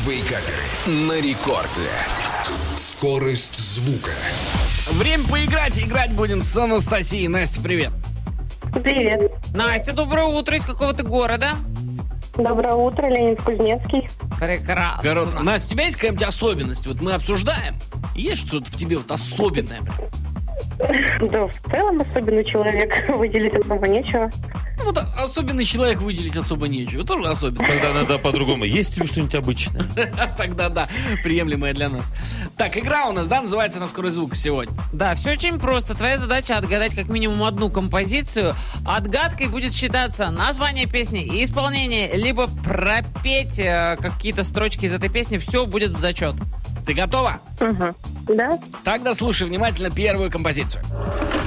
Вейкаперы на рекорде. Скорость звука. Время поиграть. Играть будем с Анастасией. Настя, привет. Привет. Настя, доброе утро. Из какого ты города? Доброе утро, Ленинск-Кузнецкий. Прекрасно. Настя, у тебя есть какая-нибудь особенность? Вот мы обсуждаем. Есть что-то в тебе вот особенное? Да, в целом особенный человек. Выделить особо нечего. Ну, вот особенный человек выделить особо нечего. Тоже особенно. Тогда надо по-другому. Есть ли что-нибудь обычное? Тогда да, приемлемое для нас. Так, игра у нас, да, называется «На скорость звука» сегодня. Да, все очень просто. Твоя задача отгадать как минимум одну композицию. Отгадкой будет считаться название песни и исполнение, либо пропеть какие-то строчки из этой песни. Все будет в зачет. Ты готова? Угу. Да. Тогда слушай внимательно первую композицию.